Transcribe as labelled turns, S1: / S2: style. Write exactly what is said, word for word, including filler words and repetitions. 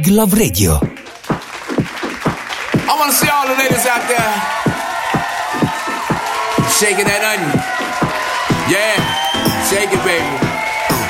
S1: Love Radio.
S2: I want to see all the ladies out there shaking that onion. Yeah, shake it, baby.